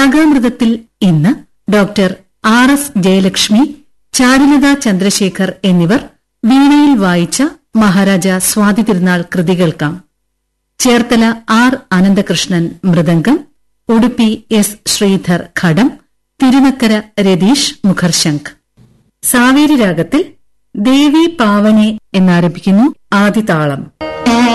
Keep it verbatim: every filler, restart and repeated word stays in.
രാഗാമൃതത്തിൽ ഇന്ന് doctor R S Jayalakshmi, Charulata Chandrasekhar എന്നിവർ വീണയിൽ വായിച്ച മഹാരാജ സ്വാതി തിരുനാൾ കൃതി കേൾക്കാം. ചേർത്തല ആർ അനന്തകൃഷ്ണൻ മൃദംഗം, ഉടുപ്പി എസ് ശ്രീധർ ഘടം, തിരുനക്കര രതീഷ് മുഖർശംഖ്. സാവേരി രാഗത്തിൽ ദേവി പാവനെ എന്നാരംഭിക്കുന്നു ആദിതാളം.